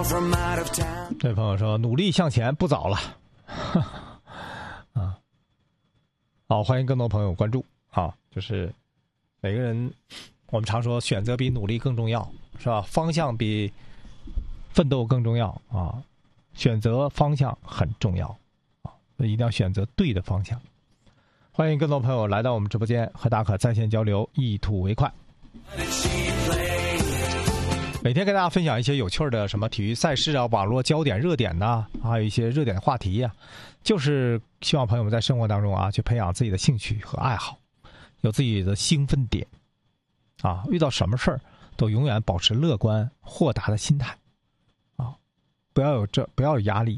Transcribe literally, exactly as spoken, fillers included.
这位朋友说努力向前不早了啊，好，欢迎更多朋友关注啊，就是每个人我们常说选择比努力更重要是吧，方向比奋斗更重要啊，选择方向很重要啊，所以一定要选择对的方向。欢迎更多朋友来到我们直播间和大可在线交流，一吐为快。每天跟大家分享一些有趣的什么体育赛事啊、网络焦点热点呐、啊，还有一些热点话题呀、啊，就是希望朋友们在生活当中啊，去培养自己的兴趣和爱好，有自己的兴奋点啊，遇到什么事儿都永远保持乐观豁达的心态啊，不要有这不要有压力